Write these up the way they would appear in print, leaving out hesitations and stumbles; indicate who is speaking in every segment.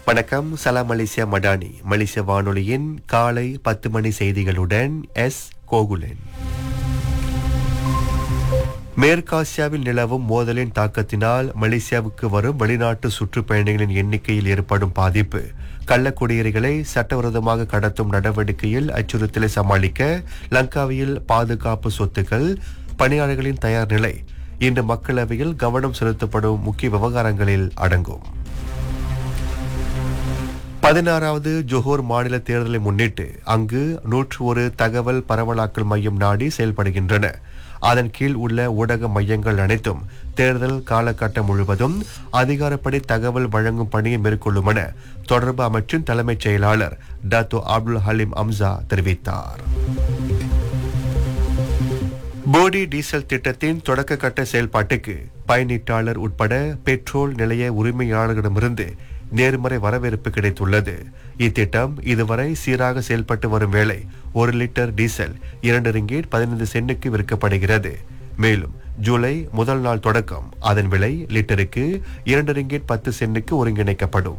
Speaker 1: வணக்கம். சலாம் மலேசியா மடானி மலேசிய வானொலியின் காலை 10 மணி செய்திகளுடன் கோகுலன். மேற்காசியாவில் நிலவும் மோதலின் தாக்கத்தினால் மலேசியாவுக்கு வரும் வெளிநாட்டு சுற்றுப்பயணிகளின் எண்ணிக்கையில் ஏற்படும் பாதிப்பு கள்ளக்குடியேறிகளை சட்டவிரோதமாக கடத்தும் நடவடிக்கையில் அச்சுறுத்தலை சமாளிக்க லங்காவியில் பாதுகாப்பு சொத்துக்கள் பணியாளர்களின் தயார் நிலை இன்று மக்களவையில் கவனம் செலுத்தப்படும் முக்கிய விவகாரங்களில் அடங்கும். 16வது ஜோஹோர் மாநில தேர்தலை முன்னிட்டு அங்கு 101 தகவல் பரவலாக்கல் மையம் நாடி செயல்படுகின்றன. அதன் கீழ் உள்ள ஊடக மையங்கள் அனைத்தும் தேர்தல் காலகட்டம் முழுவதும் அதிகாரப்படி தகவல் வழங்கும் பணியை மேற்கொள்ளும் என தொடர்பு அமைச்சின் தலைமைச் செயலாளர் டாத்தோ அப்துல் ஹலீம் அம்சா தெரிவித்தார். போடி டீசல் திட்டத்தின் தொடக்க கட்ட செயல்பாட்டுக்கு பயனீட்டாளர் உட்பட பெட்ரோல் நிலைய உரிமையாளர்களிடமிருந்து நேர்மறை வரவேற்பு கிடைத்துள்ளது. இத்திட்டம் இதுவரை சீராக செயல்பட்டு வரும் வேளை 1 லிட்டர் டீசல் 2 ரிங்கேட் 15 சென்னுக்கு விற்கப்படுகிறது. மேலும் ஜூலை முதல் நாள் தொடக்கம் அதன் விலை லிட்டருக்கு 2 ரிங்கேட் 10 சென்னுக்கு ஒருங்கிணைக்கப்படும்.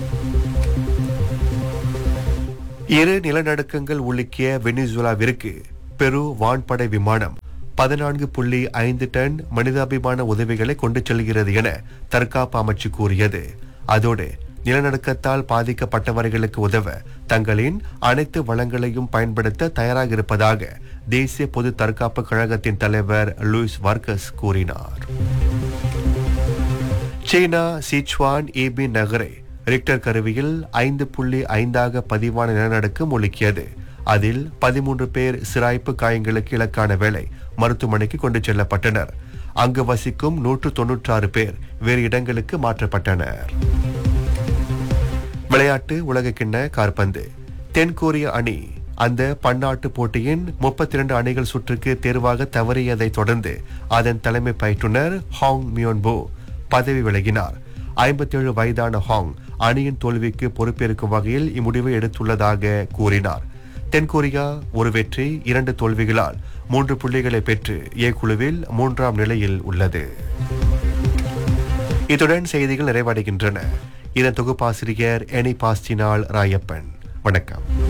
Speaker 1: இரு நிலநடுக்கங்கள் உலுக்கிய வெனிசுலாவிற்கு பெரு வான்படை விமானம் 14.5 டன் மனிதாபிமான உதவிகளை கொண்டு செல்கிறது என தற்காப்பு அமைச்சு கூறியது. அதோடு நிலநடுக்கத்தால் பாதிக்கப்பட்டவர்களுக்கு உதவ தங்களின் அனைத்து வளங்களையும் பயன்படுத்த தயாராக இருப்பதாக தேசிய பொது தற்காப்பு கழகத்தின் தலைவர் லூயிஸ் வார்கஸ் கூறினார். சீனா சிச்சுவான் ஏபி நகரை ரிக்டர் கருவியில் 5.5 பதிவான நிலநடுக்கம் உலுக்கியது. அதில் 13 பேர் சிராய்ப்பு காயங்களுக்கு இலக்கான வேளை மருத்துவமனைக்கு கொண்டு செல்லப்பட்டனர். அங்கு வசிக்கும் 196 பேர் வேறு இடங்களுக்கு மாற்றப்பட்டனர். விளையாட்டு உலகக்கிண்ண காற்பந்து. தென்கொரிய அணி அந்த பன்னாட்டு போட்டியின் 32 அணிகள் சுற்றுக்கு தேர்வாக தவறியதை தொடர்ந்து அதன் தலைமை பயிற்றுனர் ஹாங் மியோன்போ பதவி விலகினார். 57 வயதான ஹாங் அணியின் தோல்விக்கு பொறுப்பேற்கும் வகையில் இம்முடிவை எடுத்துள்ளதாக கூறினார். தென்கொரியா 1 வெற்றி 2 தோல்விகளால் 3 புள்ளிகளை பெற்று ஏ குழுவில் 3ஆம் நிலையில் உள்ளது. இத்துடன் செய்திகள் நிறைவடைகின்றன. இதன் தொகுப்பாசிரியர் எனி பாஸ்டினால் ராயப்பன். வணக்கம்.